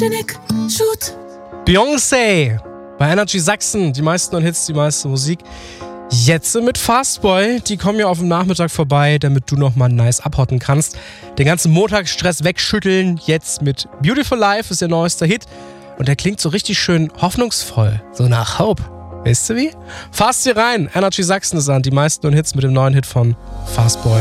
Martinique, shoot. Beyoncé bei Energy Sachsen. Die meisten neuen Hits, die meiste Musik. Jetzt mit Fastboy. Die kommen ja auf dem Nachmittag vorbei, damit du nochmal nice abhotten kannst. Den ganzen Montagsstress wegschütteln. Jetzt mit Beautiful Life ist ihr neuester Hit. Und der klingt so richtig schön hoffnungsvoll. So nach Hope. Weißt du wie? Fast hier rein. Energy Sachsen ist an. Die meisten neuen Hits mit dem neuen Hit von Fastboy.